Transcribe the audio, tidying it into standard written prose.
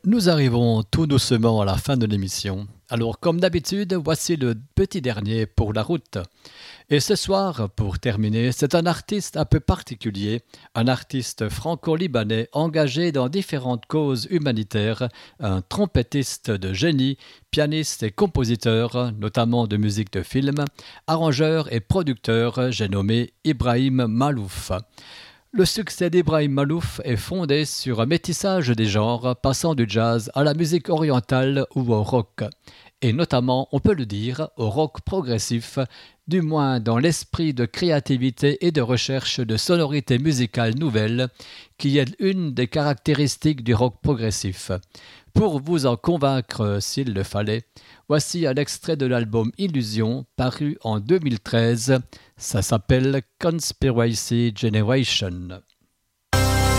Nous arrivons tout doucement à la fin de l'émission. Alors, comme d'habitude, voici le petit dernier pour la route. Et ce soir, pour terminer, c'est un artiste un peu particulier, un artiste franco-libanais engagé dans différentes causes humanitaires, un trompettiste de génie, pianiste et compositeur, notamment de musique de film, arrangeur et producteur, j'ai nommé Ibrahim Malouf. Le succès d'Ibrahim Malouf est fondé sur un métissage des genres, passant du jazz à la musique orientale ou au rock, et notamment, on peut le dire, au rock progressif, du moins dans l'esprit de créativité et de recherche de sonorités musicales nouvelles, qui est une des caractéristiques du rock progressif. Pour vous en convaincre s'il le fallait, voici un extrait de l'album Illusion, paru en 2013. Ça s'appelle Conspiracy Generation.